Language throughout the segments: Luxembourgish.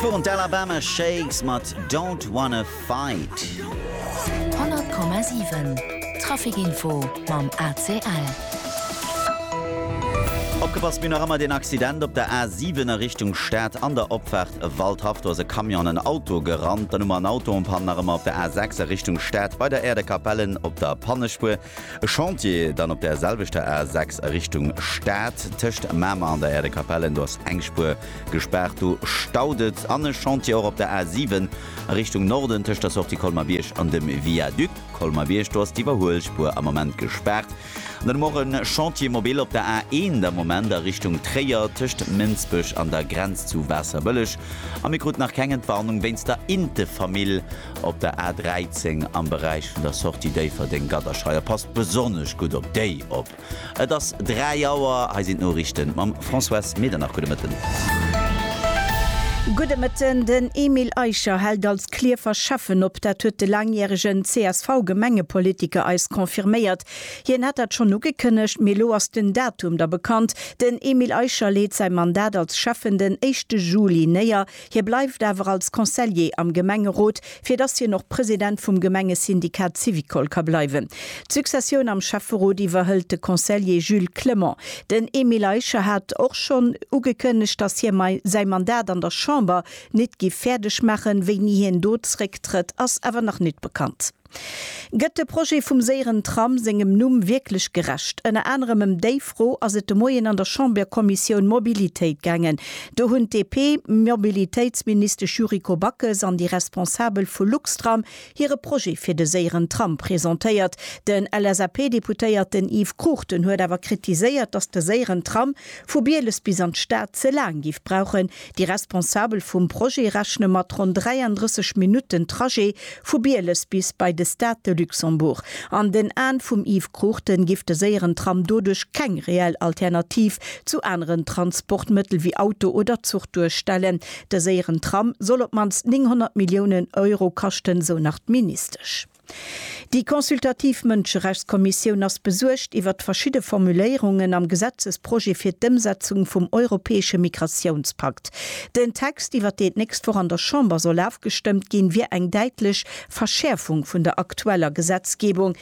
Davor und Alabama Shakes mat Don't Wanna Fight. 100,7 Trafikinfo mam ACL. Abgepasst bin noch einmal den Accident op der A7er Richtung Stadt an der Opfahrt Waldhaft se Kamion ein Auto gerannt, dann ein Auto und Panner auf der A6er Richtung Stadt bei der Erdekapellen op der Pannespur. Chantier dann op der selbechte A6 Richtung Stadt töcht Mama an der Erdekapellen du hast Engspur gesperrt du staudet an Chantier auch op der A7 Richtung Norden töcht das auch die Kolmabiersch an dem Viadukt Kolmabiersch du hast die Überholspur am Moment gesperrt. Dann morgen Chantiermobil op der A1 der Moment der Richtung Träger töcht Minzbusch an der Grenz zu Wasserböllech. Am Mikro nach Kengenwarnung wenn's der Inte-Familie op der A13 am Bereich von der Sortie Day für den Gatterschreier passt besonders gut op Day op. Das 3 Jahre sind nur richten. Mam François Medernach gute Mitten. Gute Mitten, den Emil Eicher hält als Klier verschaffen, ob der de langjährigen CSV-Gemengepolitiker als konfirmiert. Hier hat er schon nur gekündigt, Melo aus den Datum da bekannt, denn Emil Eicher lädt sein Mandat als Chefin den 1. Juli näher. Hier bleibt aber als Conseiller am Gemengerot, für das hier noch Präsident vom Gemengesyndikat Civicol kann bleiben. Die Succession am Chefrot überhält der Conseiller Jules Clement. Denn Emil Eicher hat auch schon ugekündigt, dass hier sein Mandat an der Chambre nicht gefährlich machen, wenn nie hin Dotsrücktritt, als aber noch nicht bekannt. Gëtt de Projekt vum Seieren Tram segem Numm wirklich gerecht. En anderem Deifro as et de Moien an der Chamberkommission Mobilitéit gangen. Do hunn DP Mobilitätsminister Juriko Backes an die Responsabel vu Luxtram hire Projekt fir de Seieren Tram präsentéiert. Den LSAP-Deputéiert den Yves Kruchten huet awer kritiséiert, dats de Seieren Tram vu Bieles bis an Staat ze lang gif brauchen. Die Responsabel vum Projekt rechne mat rund 33 Minuten Trajet vu Bieles bis bei de Staat de Luxemburg. An den An vum Yves Kruchten gift de Seieren Tram dodurch keng reell Alternativ zu anderen Transportmittel wie Auto oder Zug durchstellen. De Seieren Tram soll op mans 900 Millionen Euro kosten, so nach ministerisch. Die Konsultativ-Menschenrechtskommission has besucht iwwer verschiedene Formulierungen am Gesetzesprojekt fir d'Umsetzung vom Europäische Migrationspakt. Den Text iwwer den nächst vor an der Chamber soll aufgestimmt gehen wie eng deitlich Verschärfung vun der aktueller Gesetzgebung.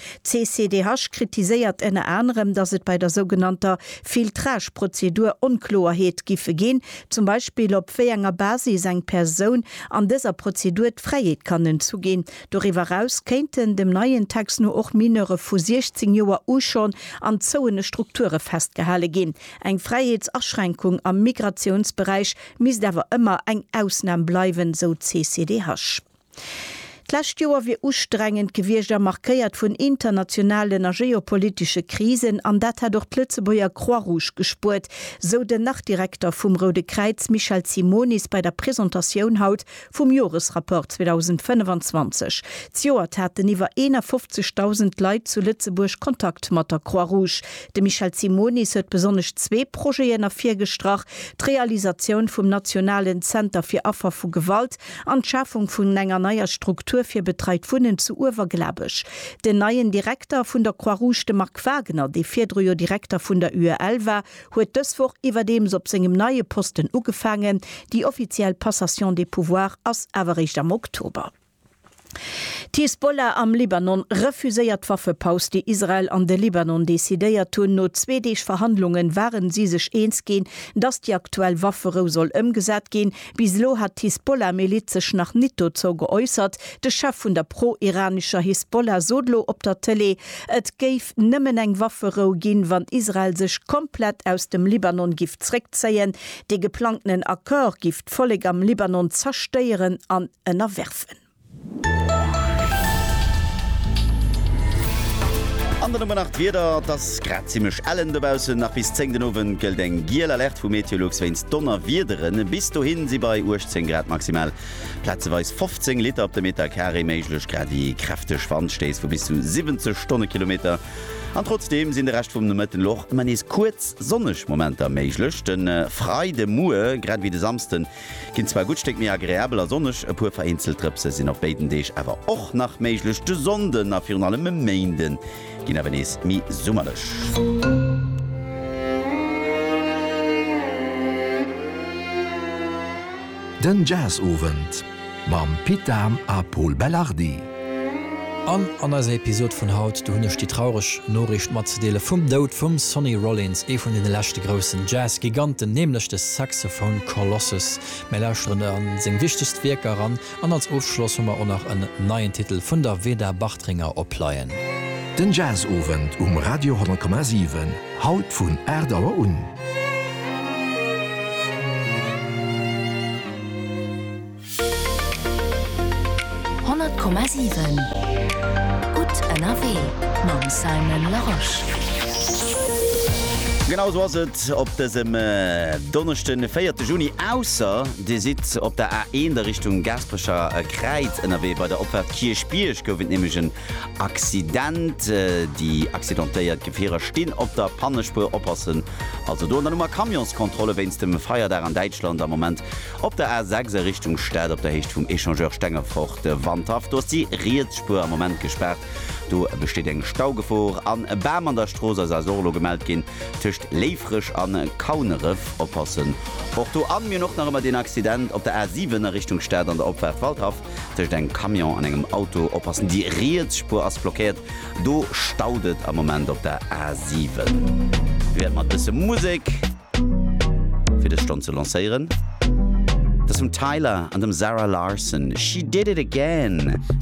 CCDH kritisiert en anderem, dass es bei der sogenannter Filtrageprozedur Unklarheit gife gehen, zum Beispiel ob für enger Basis eng Person an dieser Prozedur Freiheit kann zugehen. Darüber heraus könnten dem neuen Text nur auch minere vu 16 Joer schon an zoene Strukture festgehalten gehen. Eng Freiheitsausschränkung am Migrationsbereich mis dawer immer eng Ausnahme bleiben, so CCDH. Lächt Joer wie ustrengend gewircht markéiert vun internationalen a geopolitische Krisen, an dat hat doch Lützeburger Croix-Rouge gespurt, so den Nachtdirektor vum Rode Kreuz Michel Simonis bei der Präsentation haut vum Jahresrapport 2025. Zjoer hatten iwwer 51.000 Leiit zu Lützeburg Kontakt mat der Croix-Rouge. De Michel Simonis huet besonders 2 Projekte nach 4 gestrach, die Realisation vom Nationalen Center für Opfer vu Gewalt an Schaffung vun enger neuer Struktur fir Betreit vunnen zu uwerglabech. Den neuen Direktor vun der Croix-Rouge de Mark Wagner, de Vierdruer Direktor vun der URL war, huet dëswoch iwwer dem op segem neue Posten ugefangen, die offiziell Passation des Pouvoirs ass awerrecht am Oktober. Die Hezbollah am Libanon refuséiert Waffepaus, die Israel an de Libanon desideiert tun. No 2 Verhandlungen waren sie sich eins gehen, dass die aktuell Waffero soll umgesetzt gehen. Bislo hat Hezbollah milizisch nach Nito zo geäußert. Der Chef von der pro-iranischer Hezbollah Sodlo op der Tele, et geif nimmen eng Waffero gehen, wann Israel sich komplett aus dem Libanon gift zurückziehen. Die geplanten Akkor gift völlig am Libanon zerstören an erwerfen. An der Nummer 8 wieder, das grad ziemlich allen dabausen nach bis 10 den Oven gilt eng Giel-Alert vom Meteorologs wenns Donner wiederen. Bis dahin sie bei 10 Grad maximal. Plätzeweis 15 Liter ab der Mittag Harry Meiglech grad die kräftig Schwanz stehst, wo bis zu 70 Stundenkilometer. Und trotzdem sind der Rest vom Loch man ist kurz sonnig Momente möglich, denn frei de Mue, gerade wie de Samsten, gibt zwar gut steckt mehr agreeabler sonnig, ein paar Vereinzeltripse sind auf beiden Dich, aber auch nach möglich de Sonde nach für allem Gemeinden, gehen aber nicht mi sommerlich. Den Jazzowend mam Pitam a Paul Bellardi. An aner Episode vun Haut du hunnech die traurech Norricht matzedeele vum Dout vum Sonny Rollins von den lächte grossen Jazzgiganten nämlichlech des Saxophon Colossus Melauschrnne an seg wichtigst Werker an als Aufschlossummer on nach en neien Titel vun der Weder Bachtringer opleiien. Den Jazzowend Radio 10,7 Haut vun Erdauer un. Gut NRW Mam Simon Laroche. Genau so was het op dem Donnerchten 4. Juni ausser de sitzt op der A1 der Richtung Gasprecher Kreit NRW bei der Opfahrt Kirchbiersch gowin nämlichschen Accident die accidentéiert Gefährer stehen op der Pannespur oppassen. Also do Nummer Kamionskontrolle wenns dem Feier der an Deutschland am Moment op der A6 Richtung Stadt op der Hecht vum Echangeur Stängerfocht wandhaft. Du hast die Rietspur am Moment gesperrt. Du besteht eng Staugefor an Bäm an der Stroser Solo gemeldt gin tischcht leifrisch an Kaunerriff oppassen. Och du an mir noch immer den Accident op der A7 Richtung Stadt an der Opwärts Waldhaft tischcht eng Kamion an engem Auto oppassen. Die Rietspur as blockiert. Du staudet am Moment op der A7. Wir man bisse Musik für de Stunde zu lancieren. Das Tyler an dem Sarah Larson. She did it again.